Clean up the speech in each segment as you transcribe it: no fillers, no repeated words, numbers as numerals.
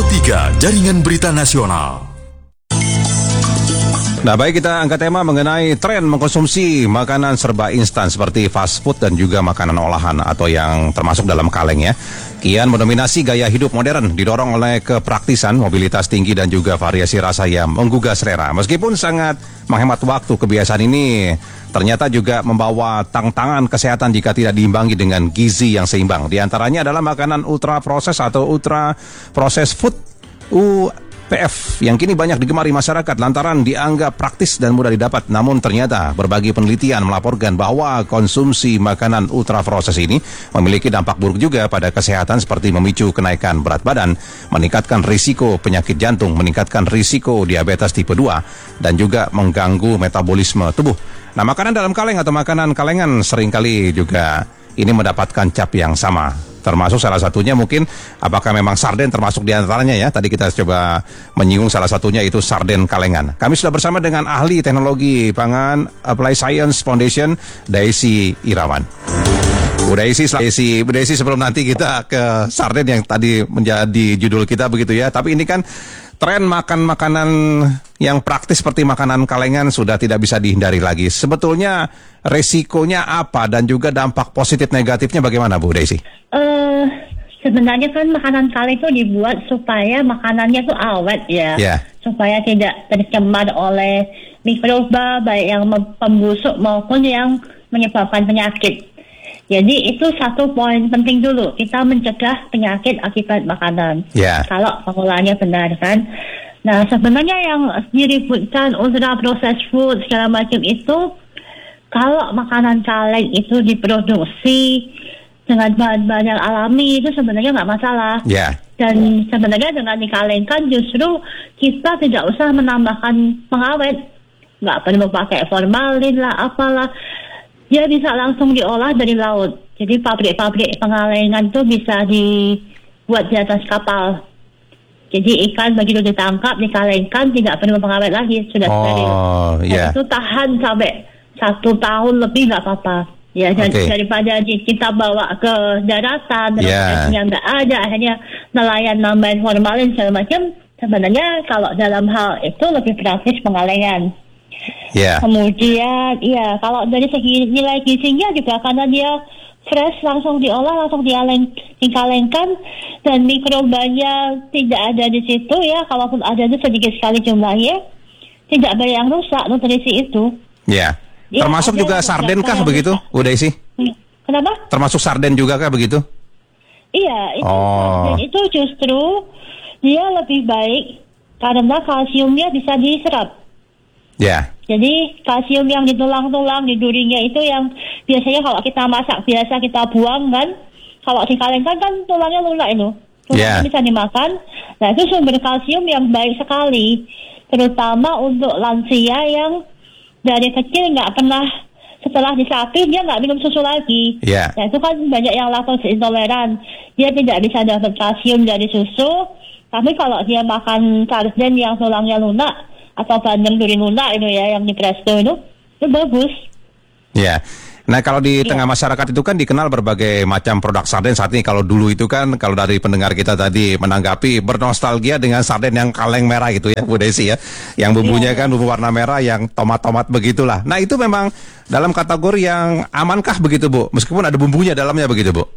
3 Jaringan Berita Nasional. Nah, baik, kita angkat tema mengenai tren mengkonsumsi makanan serba instan seperti fast food dan juga makanan olahan atau yang termasuk dalam kaleng ya. Kian mendominasi gaya hidup modern, didorong oleh kepraktisan, mobilitas tinggi dan juga variasi rasa yang menggugah selera. Meskipun sangat menghemat waktu, kebiasaan ini ternyata juga membawa tantangan kesehatan jika tidak diimbangi dengan gizi yang seimbang. Di antaranya adalah makanan ultra proses atau ultra processed food UPF yang kini banyak digemari masyarakat lantaran dianggap praktis dan mudah didapat. Namun ternyata berbagai penelitian melaporkan bahwa konsumsi makanan ultra proses ini memiliki dampak buruk juga pada kesehatan seperti memicu kenaikan berat badan, meningkatkan risiko penyakit jantung, meningkatkan risiko diabetes tipe 2 dan juga mengganggu metabolisme tubuh. Nah, makanan dalam kaleng atau makanan kalengan seringkali juga ini mendapatkan cap yang sama. Termasuk salah satunya mungkin apakah memang sarden termasuk di antaranya ya. Tadi kita coba menyinggung salah satunya itu sarden kalengan. Kami sudah bersama dengan ahli teknologi pangan Apply Science Foundation, Daisy Irawan. Bu Daisy, sebelum nanti kita ke sarden yang tadi menjadi judul kita begitu ya. Tapi ini kan tren makan makanan yang praktis seperti makanan kalengan sudah tidak bisa dihindari lagi. Sebetulnya resikonya apa dan juga dampak positif negatifnya bagaimana, Bu Daisy? Sebenarnya kan makanan kaleng itu dibuat supaya makanannya tuh awet ya, supaya tidak tercemar oleh mikroba baik yang pembusuk maupun yang menyebabkan penyakit. Jadi itu satu poin penting dulu, kita mencegah penyakit akibat makanan. Kalau pengolahannya benar kan. Nah, sebenarnya yang diributkan ultra processed food segala macam itu, kalau makanan kaleng itu diproduksi dengan bahan-bahan yang alami itu sebenarnya nggak masalah. Dan sebenarnya dengan dikalengkan justru kita tidak usah menambahkan pengawet, nggak perlu pakai formalin lah, apalah. Dia bisa langsung diolah dari laut. Jadi pabrik-pabrik pengalengan itu bisa dibuat di atas kapal. Jadi ikan begitu ditangkap, dikalengkan, tidak perlu pengawet lagi, sudah steril. Itu tahan sampai 1 tahun lebih nggak apa-apa. Ya, daripada kita bawa ke daratan, yang nggak ada, akhirnya nelayan nambahin formalin segala macam. Sebenarnya kalau dalam hal itu lebih praktis pengalengan. Kemudian, kalau dari segi nilai gizinya juga karena dia fresh, langsung diolah, langsung dikalengkan, dan mikrobanya tidak ada di situ ya. Kalaupun ada itu sedikit sekali jumlahnya, tidak banyak yang rusak nutrisi itu. Termasuk juga sarden kah begitu, Bu Daisy? Kenapa? Termasuk sarden juga kah begitu? Iya, sarden itu justru dia lebih baik karena kalsiumnya bisa diserap. Jadi kalsium yang di tulang-tulang, di durinya itu yang biasanya kalau kita masak biasa kita buang kan. Kalau dikalengkan kan tulangnya lunak itu. Tulangnya bisa dimakan. Nah, itu sumber kalsium yang baik sekali. Terutama untuk lansia yang dari kecil nggak pernah, setelah disapin dia nggak minum susu lagi. Nah, itu kan banyak yang laktose intoleran. Dia tidak bisa dapat kalsium dari susu. Tapi kalau dia makan sarden yang tulangnya lunak atau bandeng duri lunak itu ya, yang di presto itu bagus. Nah, kalau di tengah masyarakat itu kan dikenal berbagai macam produk sarden saat ini. Kalau dulu itu kan, kalau dari pendengar kita tadi menanggapi, bernostalgia dengan sarden yang kaleng merah gitu ya, Bu Daisy ya. Yang bumbunya kan bumbu warna merah yang tomat-tomat begitulah. Nah, itu memang dalam kategori yang amankah begitu, Bu? Meskipun ada bumbunya dalamnya begitu, Bu?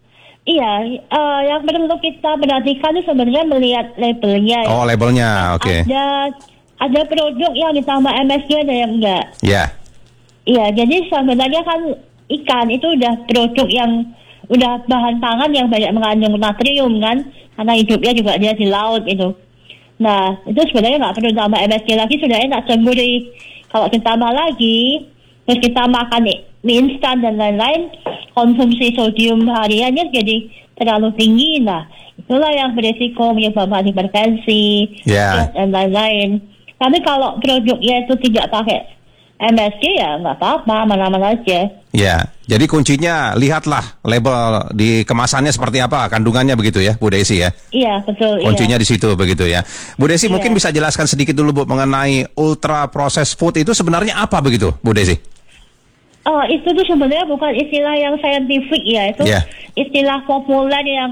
Yang perlu kita perhatikan itu sebenarnya melihat labelnya ya. Labelnya, oke. Ada produk yang ditambah MSG, ada yang enggak. Jadi sebenarnya kan ikan itu udah produk yang udah bahan pangan yang banyak mengandung natrium kan, karena hidupnya juga dia di laut itu. Nah, itu sebenarnya nggak perlu tambah MSG lagi, sudah enak semburi. Kalau ditambah lagi, terus kita makan mie instan dan lain-lain, konsumsi sodium hariannya jadi terlalu tinggi. Nah, itulah yang berisiko menyebabkan hipertensi dan lain-lain. Tapi kalau produknya itu tidak pakai MSG ya nggak apa-apa, mana-mana aja. Jadi kuncinya lihatlah label di kemasannya seperti apa, kandungannya begitu ya, Bu Daisy ya? Betul. Kuncinya di situ begitu ya. Bu Daisy mungkin bisa jelaskan sedikit dulu, Bu, mengenai ultra processed food itu sebenarnya apa begitu, Bu Daisy? Itu tuh sebenarnya bukan istilah yang saintifik ya, itu istilah populer yang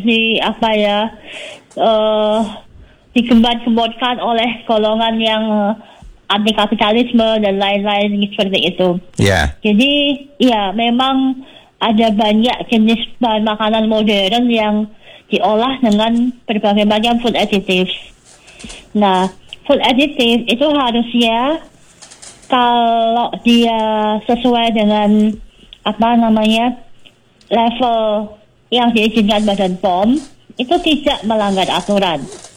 dikembangkan oleh golongan yang anti kapitalisme dan lain-lain seperti itu. Jadi ya memang ada banyak jenis bahan makanan modern yang diolah dengan berbagai macam food additives. Nah, food additive itu harusnya kalau dia sesuai dengan level yang diizinkan Badan POM, itu tidak melanggar aturan.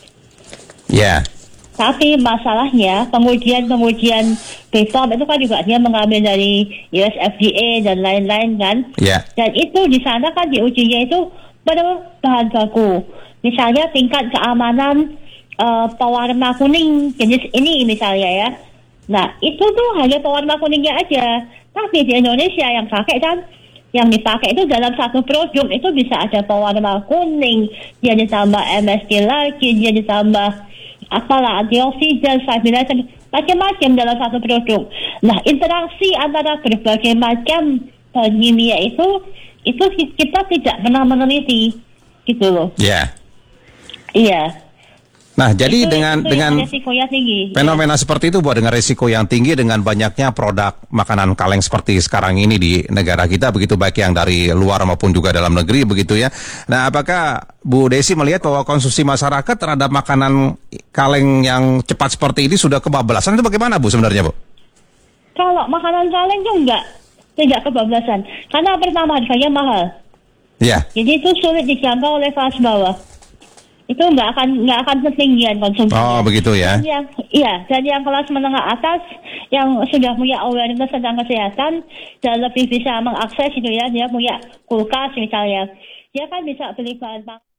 Tapi masalahnya pengujian BPOM itu kan juga dia mengambil dari US FDA dan lain-lain kan. Dan itu di sana kan diujinya itu pada bahan baku. Misalnya tingkat keamanan pewarna kuning jenis ini misalnya ya. Nah, itu tuh hanya pewarna kuningnya aja. Tapi di Indonesia yang dipakai itu dalam satu produk itu bisa ada pewarna kuning, dia ditambah MSG lagi, dia ditambah antioksidan, stabilizer, macam-macam dalam satu produk. Nah, interaksi antara berbagai macam bahan kimia itu kita tidak pernah meneliti, gitu loh. Iya. Nah, jadi dengan tinggi. Fenomena seperti itu buat dengan resiko yang tinggi dengan banyaknya produk makanan kaleng seperti sekarang ini di negara kita, begitu baik yang dari luar maupun juga dalam negeri begitu ya. Nah, apakah Bu Desi melihat bahwa konsumsi masyarakat terhadap makanan kaleng yang cepat seperti ini sudah kebablasan? Itu bagaimana Bu sebenarnya, Bu? Kalau makanan kaleng itu tidak kebablasan. Karena pertama harganya mahal. Jadi itu sulit dijangkau oleh kelas bawah. Itu nggak akan ketinggian konsumsinya. Oh, begitu ya. Dan yang kelas menengah atas yang sudah punya awareness tentang kesehatan dan lebih bisa mengakses itu ya, dia punya kulkas misalnya, dia kan bisa beli bahan